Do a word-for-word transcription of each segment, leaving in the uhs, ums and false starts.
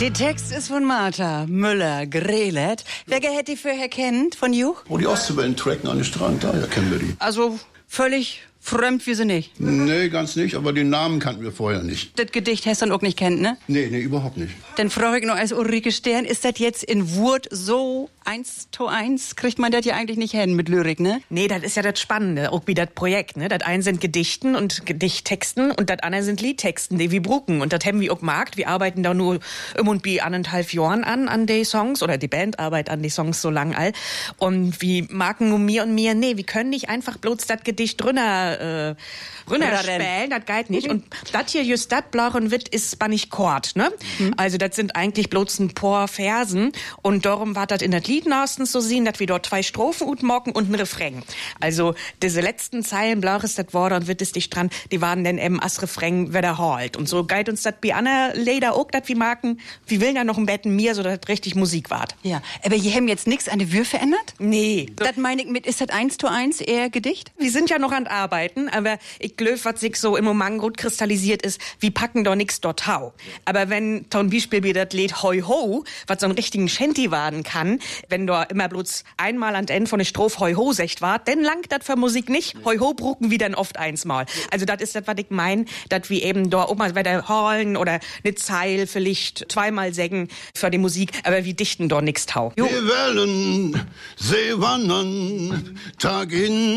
Der Text ist von Martha Müller-Grelet. Wer hätte die vorher kennt von Juch? Oh, die Ostseewellen tracken an den Strand, daher kennen wir die. Also völlig fremd wie sie nicht. Nee, ganz nicht, aber den Namen kannten wir vorher nicht. Das Gedicht hast du dann auch nicht kennt, ne? Nee, nee, überhaupt nicht. Dann frage ich noch als Ulrike Stern, ist das jetzt in Wurt so eins zu eins? Kriegt man das ja eigentlich nicht hin mit Lyrik, ne? Nee, das ist ja das Spannende, auch wie das Projekt, ne? Das eine sind Gedichten und Gedichttexten und das andere sind Liedtexten, die wir brucken. Und das haben wir auch gemerkt. Wir arbeiten da nur um und bi anderthalb Jahren an, an die Songs, oder die Band arbeitet an die Songs so lang all. Und wir marken nur mir und mir, nee, wir können nicht einfach bloß das Gedicht drunter Äh, runterspielen, das geht nicht. Und das hier, just das blauen Witt, ist Spanish Chord, ne? Mhm. Also das sind eigentlich bloß ein paar Versen. Und darum war das in das Lied meistens so sehen, dass wir dort zwei Strophen utmocken und ein Refrain. Also diese letzten Zeilen, blau ist das Wort und Witt ist dich dran, die waren dann eben als Refrain wiederholt. Und so geht uns das bei Anna leider auch, dass wir marken, wir will da noch ein Betten mir, so dass das richtig Musik ward. Ja, aber ihr haben jetzt nichts an der Wür verändert? Nee. Das meine ich mit, ist das eins zu eins eher Gedicht? Wir sind ja noch an Arbeiten, aber ich glaube, was sich so im Moment gut kristallisiert ist, wir packen doch nix dort hau. Aber wenn zum Beispiel wie das Lied Hoi Ho, was so einen richtigen Shanty werden kann, wenn da immer bloß einmal an Ende von der Strophe Hoi Ho secht war, dann langt das für Musik nicht. Hoi Ho brucken wir dann oft einsmal. Also das ist das, was ich mein, dass wir eben da auch mal wieder holen oder eine Zeil vielleicht zweimal sägen für die Musik, aber wir dichten da nix tau. Jo. Wir Wellen, See wandern, Tag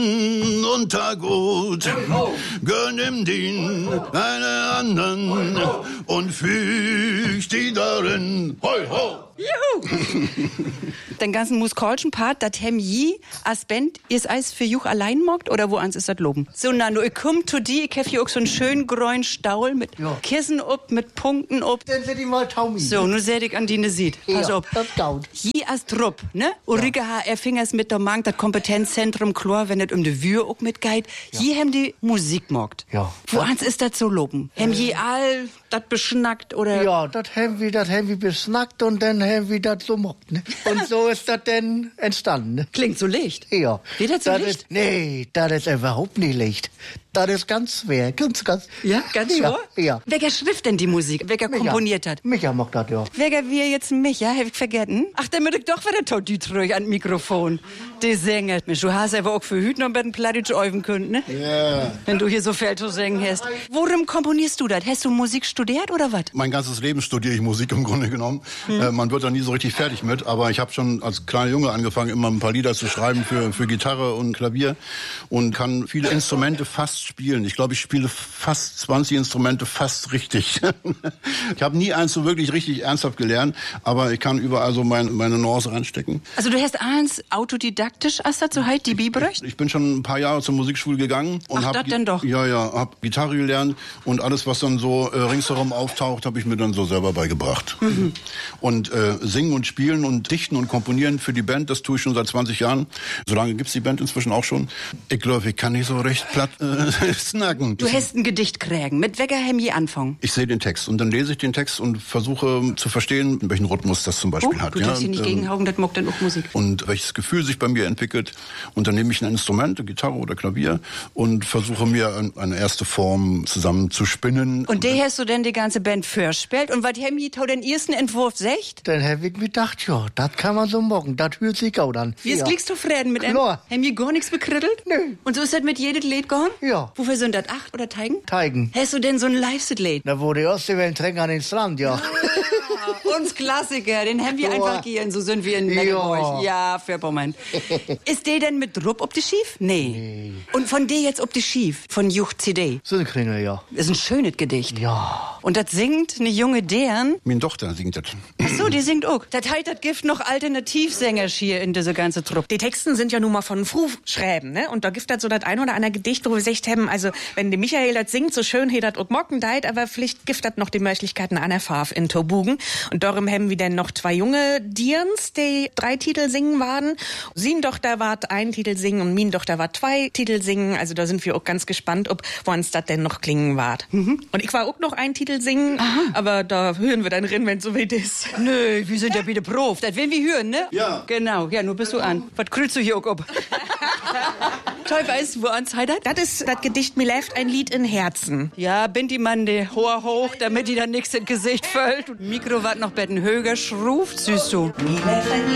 in und Tag ut. Gönn im Dien eine anderen und füg die darin. Hoi ho! Juhu! Den ganzen musikalischen Part, das hem je als Band is Eis für Juch allein mockt oder wo ans ist das loben? So, na, nur ich komm zu die, ich hab hier auch so einen schönen grünen Staul mit ja. Kissen up, mit Punkten up. Dann seht ihr mal Taumi. So, nur seht ich an die ne sieht. Pass ja, auf. Das dauert. Je als Trupp, ne? Ulrike ja. H R Fingers mit der Mank, das Kompetenzzentrum Chlor, wenn das um die Wür auch mitgeht. Ja. Je hem die Musik mockt. Ja. Wo ans ist das so loben? Hem je all das beschnackt oder? Ja, das haben wir, das haben wir besnackt und dann haben wir das so mockt, ne? Und so ist das dann entstanden, ne? Klingt so leicht. Ja. Wie das so das leicht? Ist, nee, das ist überhaupt nicht leicht. Das ist ganz schwer, ganz, ganz. Ja, ganz schwer? Ja, ja. Welcher schrift denn die Musik? Welcher Micha. komponiert hat? Micha macht das, ja. Welcher wir jetzt Micha, hab ich vergessen? Ach, der müsste doch wieder tot Dütrück an Mikrofon. Die Sänger. Mensch, du hast aber auch für Hüten und bei den Plattitsch öfen können, ne? Ja. Wenn du hier so viel zu singen hast. Worum komponierst du das? Hast du Musik studiert oder was? Mein ganzes Leben studiere ich Musik im Grunde genommen. Hm. Äh, man wird da nie so richtig fertig mit, aber ich habe schon als kleiner Junge angefangen, immer ein paar Lieder zu schreiben für, für Gitarre und Klavier und kann viele Instrumente fast spielen. Ich glaube, ich spiele fast zwanzig Instrumente fast richtig. Ich habe nie eins so wirklich richtig ernsthaft gelernt, aber ich kann überall so mein, meine Nuance reinstecken. Also du hast eins autodidaktisch, als das so halt die Bibelrecht? Ich bin schon ein paar Jahre zur Musikschule gegangen und Ach, habe das denn doch? Ja, ja, habe Gitarre gelernt und alles, was dann so äh, ringsherum auftaucht, habe ich mir dann so selber beigebracht. Mhm. Und äh, singen und spielen und dichten und komponieren für die Band, das tue ich schon seit zwanzig Jahren. So lange gibt's die Band inzwischen auch schon. Ich glaube, ich kann nicht so recht platt äh, snacken. Du hast ein Gedicht kriegen. Mit welcher hem je anfangen? Ich sehe den Text und dann lese ich den Text und versuche zu verstehen, welchen Rhythmus das zum Beispiel oh, hat. Du darfst ja, hier nicht ähm, gegenhauen, das mockt dann auch Musik. Und welches Gefühl sich bei mir entwickelt. Und dann nehme ich ein Instrument, eine Gitarre oder Klavier und versuche mir ein, eine erste Form zusammen zu spinnen. Und der hast du denn die ganze Band vorspielt? Und was hem je den ersten Entwurf secht? Dann hab ich mir gedacht, ja, das kann man so machen, das hört sich auch an. Wie ja. klickst du Frieden mit einem? Hem je gar nichts bekrittelt? Nö. Und so ist das mit jedem Lied gegangen? Ja. Wofür sind das? Acht oder Teigen? Teigen. Hast du denn so ein Live-Set-Lied? Da wurde die Ostseewellen trägen an den Strand, ja. Ah, uns Klassiker, den haben wir Ja. einfach gehen, so sind wir in Ja. Mecklenburg. Ja, für Moment. Ist der denn mit Drupp ob die schief? Nee. Nee. Und von der jetzt ob die schief? Von Juch C D? So ein Kringel, ja. Ist ein schönes Gedicht. Ja. Und das singt eine junge Dern. Meine Tochter singt das. Ach so, die singt auch. Das heißt, das gibt noch Alternativsänger hier in diese ganze Truppe. Die Texten sind ja nun mal von Fru schreiben, ne? Und da gibt das so das ein oder andere Gedicht, wo wir gesagt haben, also wenn die Michael das singt, so schön he das auch mocken deit, aber vielleicht gibt das noch die Möglichkeiten an der Farf in Tobugen. Und darum haben wir dann noch zwei junge Dirns, die drei Titel singen waren. Sien Tochter wart ein Titel singen und Mien Tochter wart zwei Titel singen. Also da sind wir auch ganz gespannt, ob wo uns das denn noch klingen wart. Mhm. Und ich war auch noch ein Titel singen, aha, aber da hören wir dann rein, wenn es so weit ist. Nö, wir sind ja wieder Prof. Das werden wir hören, ne? Ja. Genau, ja, nur bist du an. Was krüllst du hier auch ab? Toll weiß, wo ans heidert? Das ist das Gedicht Mir läuft ein Lied in Herzen. Ja, bind die Mann de hoher hoch, damit die dann nichts ins Gesicht fällt. Und Mikro wat noch betten höger schruft, süß du.